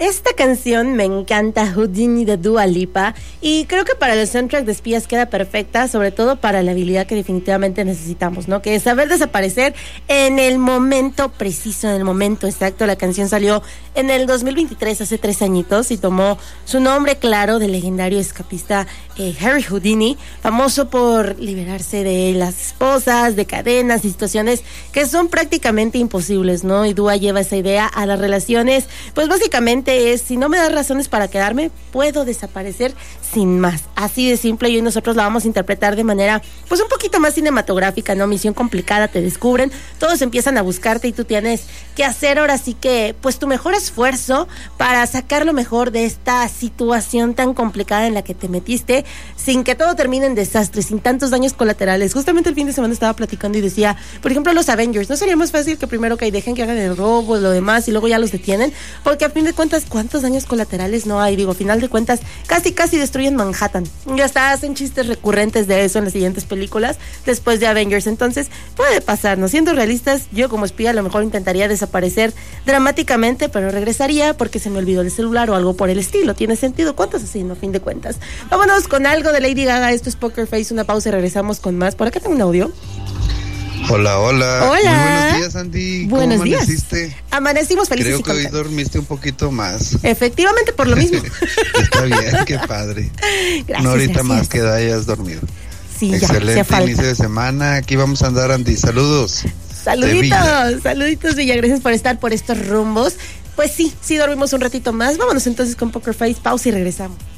Esta canción me encanta, Houdini de Dua Lipa, y creo que para el soundtrack de espías queda perfecta, sobre todo para la habilidad que definitivamente necesitamos, ¿no? Que es saber desaparecer en el momento preciso, en el momento exacto. La canción salió en el 2023, hace 3 añitos, y tomó su nombre claro del legendario escapista Harry Houdini, famoso por liberarse de las esposas, de cadenas y situaciones que son prácticamente imposibles, ¿no? Y Dua lleva esa idea a las relaciones, pues básicamente es, si no me das razones para quedarme, puedo desaparecer sin más. Así de simple, y hoy nosotros la vamos a interpretar de manera, pues un poquito más cinematográfica, ¿no? Misión complicada, te descubren, todos empiezan a buscarte y tú tienes que hacer ahora sí que, pues tu mejor esfuerzo para sacar lo mejor de esta situación tan complicada en la que te metiste, sin que todo termine en desastre, sin tantos daños colaterales. Justamente el fin de semana estaba platicando y decía, por ejemplo, los Avengers, ¿no sería más fácil que primero que dejen que hagan el robo, lo demás, y luego ya los detienen? Porque a fin de cuentas, ¿cuántos daños colaterales no hay? Digo, a final de cuentas, casi destruyen Manhattan. Y hasta hacen chistes recurrentes de eso en las siguientes películas, después de Avengers. Entonces, puede pasar, ¿no? Siendo realistas, yo como espía a lo mejor intentaría desaparecer dramáticamente, pero regresaría porque se me olvidó el celular o algo por el estilo. ¿Tiene sentido? ¿Cuántos así, no? A fin de cuentas. Vámonos con algo de Lady Gaga. Esto es Poker Face, una pausa y regresamos con más. Por acá tengo un audio. Hola. Hola. Muy buenos días, Andy. Buenos ¿Cómo días. amaneciste? Amanecimos felices. Creo que hoy dormiste un poquito más. Efectivamente, por lo mismo. Está bien, qué padre. Gracias, Una horita gracias. más que hayas dormido. Sí, excelente ya, hacía falta. inicio de semana. Aquí vamos a andar, Andy. Saludos. Saluditos, Villa. Gracias por estar por estos rumbos. Pues sí dormimos un ratito más. Vámonos entonces con Poker Face. Pausa y regresamos.